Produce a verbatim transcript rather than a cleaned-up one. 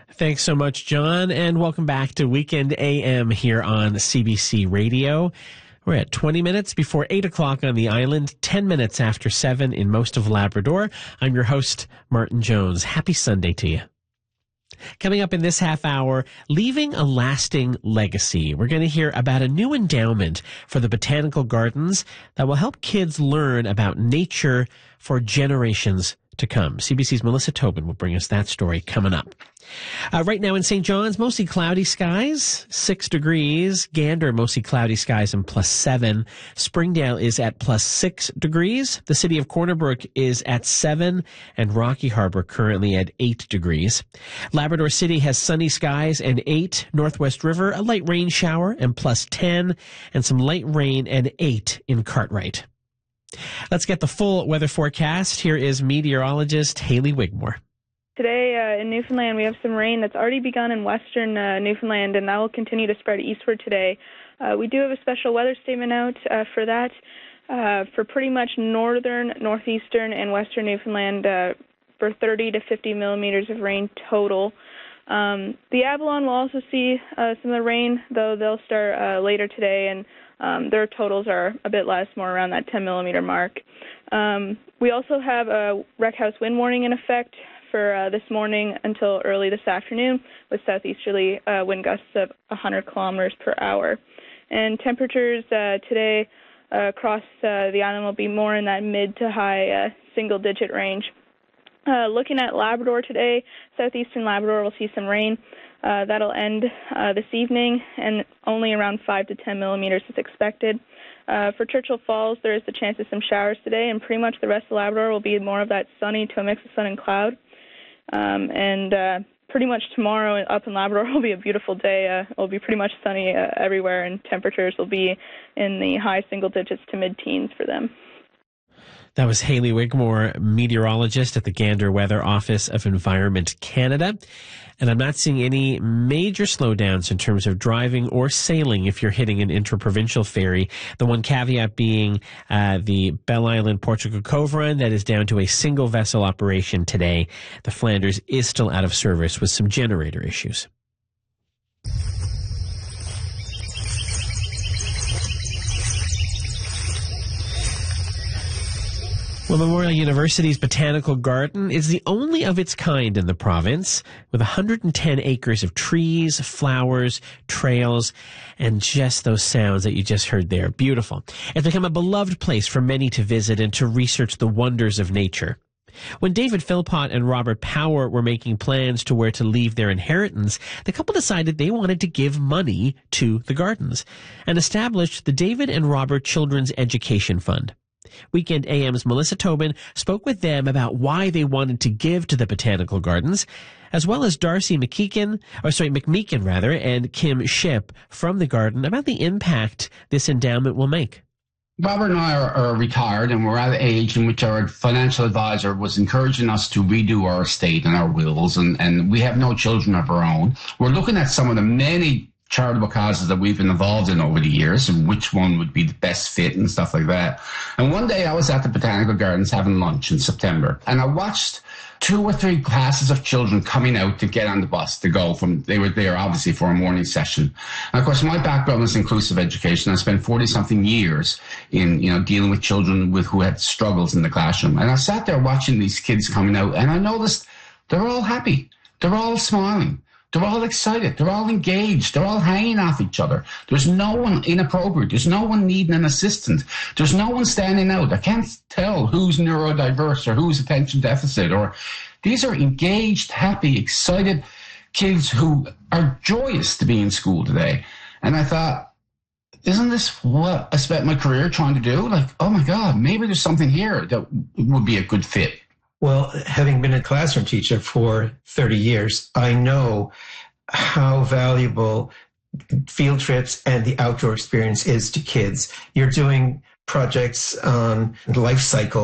Thanks so much, John, and welcome back to Weekend A M here on C B C Radio. We're at twenty minutes before eight o'clock on the island, ten minutes after seven in most of Labrador. I'm your host, Martin Jones. Happy Sunday to you. Coming up in this half hour, leaving a lasting legacy. We're going to hear about a new endowment for the Botanical Gardens that will help kids learn about nature for generations to come. C B C's Melissa Tobin will bring us that story coming up. Uh, right now in Saint John's, mostly cloudy skies, six degrees. Gander, mostly cloudy skies and plus seven. Springdale is at plus six degrees. The city of Corner Brook is at seven, and Rocky Harbor currently at eight degrees. Labrador City has sunny skies and eight. Northwest River, a light rain shower and plus ten, and some light rain and eight in Cartwright. Let's get the full weather forecast. Here is meteorologist Hayley Wigmore. Today uh, in Newfoundland, we have some rain that's already begun in western uh, Newfoundland, and that will continue to spread eastward today. Uh, we do have a special weather statement out uh, for that, uh, for pretty much northern, northeastern, and western Newfoundland uh, for thirty to fifty millimeters of rain total. Um, the Avalon will also see uh, some of the rain, though they'll start uh, later today, and um, their totals are a bit less, more around that ten millimeter mark. Um, we also have a wreck house wind warning in effect for uh, this morning until early this afternoon, with southeasterly uh, wind gusts of one hundred kilometers per hour. And temperatures uh, today uh, across uh, the island will be more in that mid to high uh, single-digit range. Uh, looking at Labrador today, southeastern Labrador will see some rain. Uh, that'll end uh, this evening, and only around five to ten millimeters is expected. Uh, for Churchill Falls, there is the chance of some showers today, and pretty much the rest of Labrador will be more of that sunny to a mix of sun and cloud. Um, and uh, pretty much tomorrow up in Labrador will be a beautiful day. Uh, it will be pretty much sunny uh, everywhere, and temperatures will be in the high single digits to mid-teens for them. That was Hayley Wigmore, meteorologist at the Gander Weather Office of Environment Canada. And I'm not seeing any major slowdowns in terms of driving or sailing if you're hitting an interprovincial ferry. The one caveat being uh, the Belle Island Portugal Cove run that is down to a single vessel operation today. The Flanders is still out of service with some generator issues. Well, Memorial University's Botanical Garden is the only of its kind in the province, with one hundred ten acres of trees, flowers, trails, and just those sounds that you just heard there. Beautiful. It's become a beloved place for many to visit and to research the wonders of nature. When David Philpott and Robert Power were making plans to where to leave their inheritance, the couple decided they wanted to give money to the gardens and established the David and Robert Children's Education Fund. Weekend A M's Melissa Tobin spoke with them about why they wanted to give to the Botanical Gardens, as well as Darcy McMeekin, or sorry, McMeekin rather, and Kim Ship from the garden about the impact this endowment will make. Robert and I are, are retired, and we're at an age in which our financial advisor was encouraging us to redo our estate and our wills, and, and we have no children of our own. We're looking at some of the many charitable causes that we've been involved in over the years and which one would be the best fit and stuff like that. And one day I was at the Botanical Gardens having lunch in September, and I watched two or three classes of children coming out to get on the bus to go from, they were there obviously for a morning session. And of course, my background is inclusive education. I spent forty something years in, you know, dealing with children with who had struggles in the classroom. And I sat there watching these kids coming out, and I noticed they're all happy. They're all smiling. They're all excited. They're all engaged. They're all hanging off each other. There's no one inappropriate. There's no one needing an assistant. There's no one standing out. I can't tell who's neurodiverse or who's attention deficit. Or these are engaged, happy, excited kids who are joyous to be in school today. And I thought, isn't this what I spent my career trying to do? Like, oh my God, maybe there's something here that would be a good fit. Well, having been a classroom teacher for thirty years, I know how valuable field trips and the outdoor experience is to kids. You're doing projects on life cycle